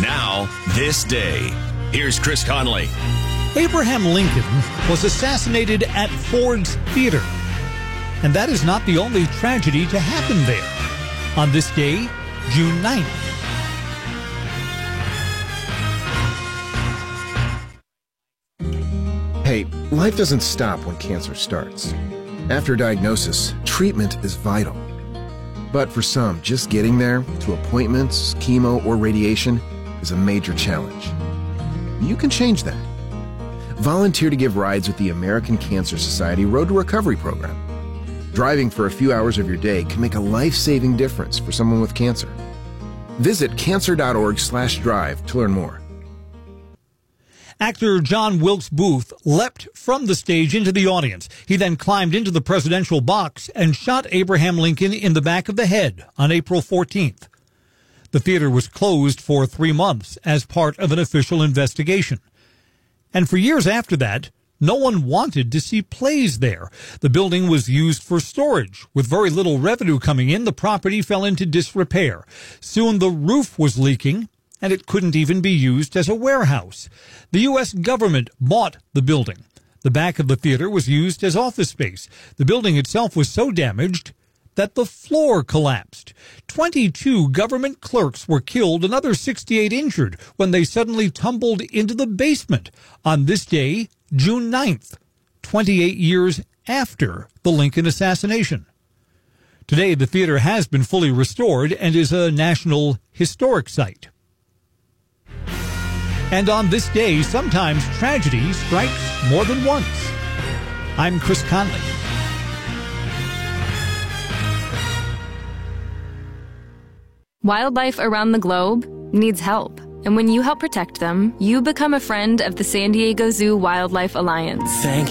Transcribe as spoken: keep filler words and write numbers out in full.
Now, this day. Here's Chris Conley. Abraham Lincoln was assassinated at Ford's Theater. And that is not the only tragedy to happen there. On this day, June ninth. Hey, life doesn't stop when cancer starts. After diagnosis, treatment is vital. But for some, just getting there, to appointments, chemo, or radiation, is a major challenge. You can change that. Volunteer to give rides with the American Cancer Society Road to Recovery program. Driving for a few hours of your day can make a life-saving difference for someone with cancer. Visit cancer.org slash drive to learn more. Actor John Wilkes Booth leapt from the stage into the audience. He then climbed into the presidential box and shot Abraham Lincoln in the back of the head on April fourteenth. The theater was closed for three months as part of an official investigation. And for years after that, no one wanted to see plays there. The building was used for storage. With very little revenue coming in, the property fell into disrepair. Soon the roof was leaking, and it couldn't even be used as a warehouse. The U S government bought the building. The back of the theater was used as office space. The building itself was so damaged that the floor collapsed. twenty-two government clerks were killed, another sixty-eight injured when they suddenly tumbled into the basement on this day, June ninth, twenty-eight years after the Lincoln assassination. Today, the theater has been fully restored and is a National Historic Site. And on this day, sometimes tragedy strikes more than once. I'm Chris Conley. Wildlife around the globe needs help. And when you help protect them, you become a friend of the San Diego Zoo Wildlife Alliance. Thank